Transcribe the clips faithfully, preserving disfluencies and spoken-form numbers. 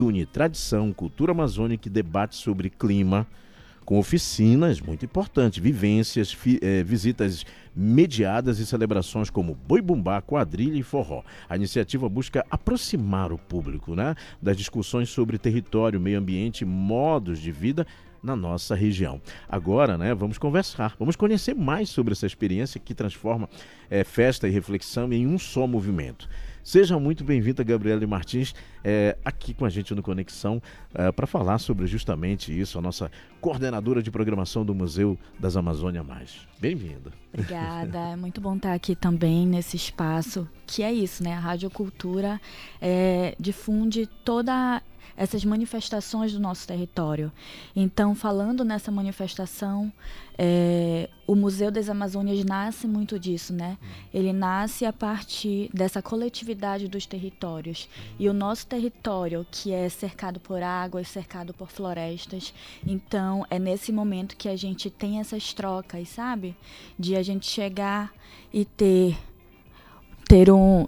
une tradição, cultura amazônica e debate sobre clima, com oficinas muito importantes, vivências, fi, eh, visitas mediadas e celebrações como boi bumbá, quadrilha e forró. A iniciativa busca aproximar o público, né, das discussões sobre território, meio ambiente e modos de vida na nossa região. Agora, né, vamos conversar, vamos conhecer mais sobre essa experiência que transforma eh, festa e reflexão em um só movimento. Seja muito bem-vinda, Gabriele Martins, é, aqui com a gente no Conexão, é, para falar sobre justamente isso, a nossa coordenadora de programação do Museu das Amazônia Mais. Bem-vinda. Obrigada, é muito bom estar aqui também nesse espaço, que é isso, né? A Radiocultura é, difunde toda essas manifestações do nosso território. Então, falando nessa manifestação, é, o Museu das Amazônias nasce muito disso, né? Ele nasce a partir dessa coletividade dos territórios. E o nosso território, que é cercado por águas, cercado por florestas, então é nesse momento que a gente tem essas trocas, sabe? De a gente chegar e ter, ter um...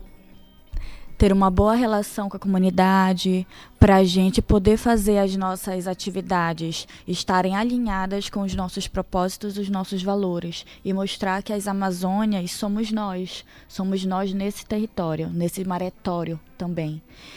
ter uma boa relação com a comunidade, para a gente poder fazer as nossas atividades estarem alinhadas com os nossos propósitos, os nossos valores, e mostrar que as Amazônias somos nós, somos nós nesse território, nesse maretório também.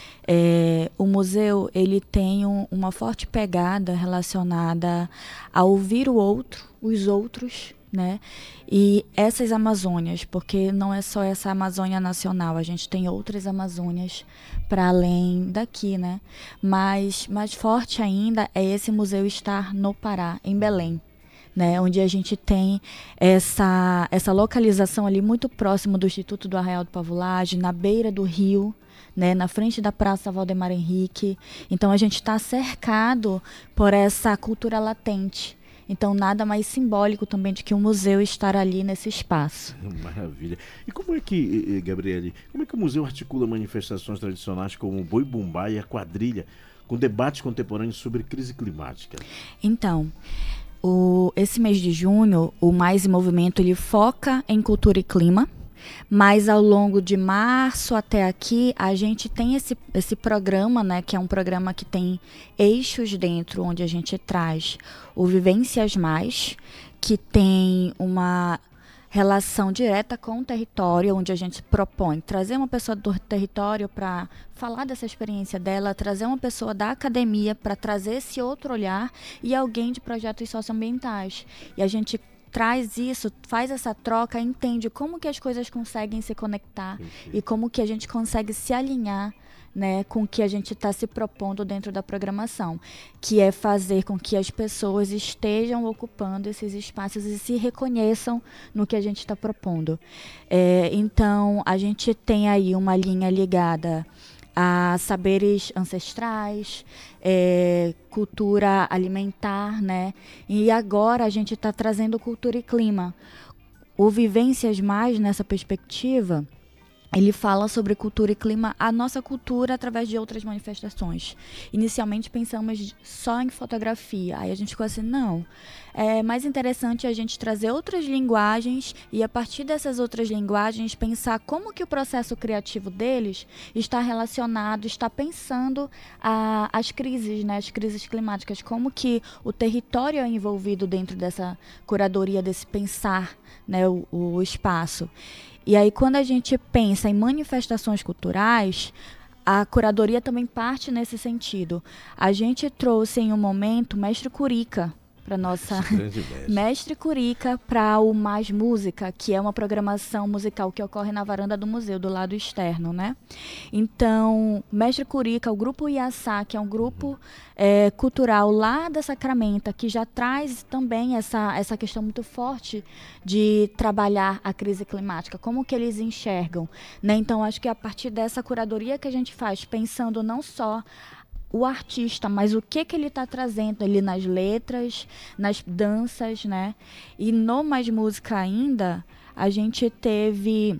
É, o museu ele tem um, uma forte pegada relacionada a ouvir o outro, os outros, né? E essas Amazônias, porque não é só essa Amazônia nacional, a gente tem outras Amazônias para além daqui, né? Mas mais forte ainda é esse museu estar no Pará, em Belém, né? Onde a gente tem essa, essa localização ali muito próximo do Instituto do Arraial do Pavulagem, na beira do rio, né, na frente da Praça Valdemar Henrique. Então a gente está cercado por essa cultura latente. Então, nada mais simbólico também de que um museu estar ali nesse espaço. Maravilha. E como é que, Gabriele, como é que o museu articula manifestações tradicionais como o boi bumbá e a quadrilha com debates contemporâneos sobre crise climática? Então, o, esse mês de junho, o Mais em Movimento, ele foca em cultura e clima. Mas ao longo de março até aqui, a gente tem esse, esse programa, né, que é um programa que tem eixos dentro, onde a gente traz o Vivências Mais, que tem uma relação direta com o território, onde a gente propõe trazer uma pessoa do território para falar dessa experiência dela, trazer uma pessoa da academia para trazer esse outro olhar e alguém de projetos socioambientais. E a gente traz isso, faz essa troca, entende como que as coisas conseguem se conectar. Entendi. E como que a gente consegue se alinhar, né, com o que a gente está se propondo dentro da programação, que é fazer com que as pessoas estejam ocupando esses espaços e se reconheçam no que a gente está propondo. É, então, a gente tem aí uma linha ligada a saberes ancestrais, é, cultura alimentar, né? E agora a gente está trazendo cultura e clima. O Vivências Mais, nessa perspectiva, ele fala sobre cultura e clima, a nossa cultura através de outras manifestações. Inicialmente pensamos só em fotografia, aí a gente ficou assim, não, é mais interessante a gente trazer outras linguagens e a partir dessas outras linguagens pensar como que o processo criativo deles está relacionado, está pensando a, as crises, né, as crises climáticas, como que o território é envolvido dentro dessa curadoria, desse pensar, né, o, o espaço. E aí, quando a gente pensa em manifestações culturais, a curadoria também parte nesse sentido. A gente trouxe em um momento Mestre Curica para nossa mestre. mestre Curica para o Mais Música, que é uma programação musical que ocorre na varanda do museu, do lado externo, né? Então, Mestre Curica, o grupo Iaçá, que é um grupo é, cultural lá da Sacramento, que já traz também essa, essa questão muito forte de trabalhar a crise climática, como que eles enxergam, né? Então, acho que a partir dessa curadoria que a gente faz, pensando não só o artista, mas o que que ele está trazendo ali nas letras, nas danças, né? E no Mais Música ainda, a gente teve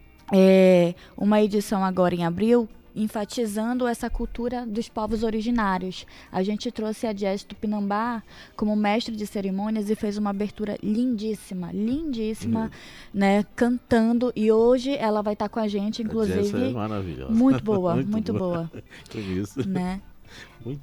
é, uma edição agora em abril, enfatizando essa cultura dos povos originários. A gente trouxe a Jazz Tupinambá como mestre de cerimônias e fez uma abertura lindíssima, lindíssima, uhum. né, cantando, e hoje ela vai estar com a gente, inclusive. A Jazz é maravilhosa. Muito boa, muito, muito boa. boa. Que isso. Né? Muito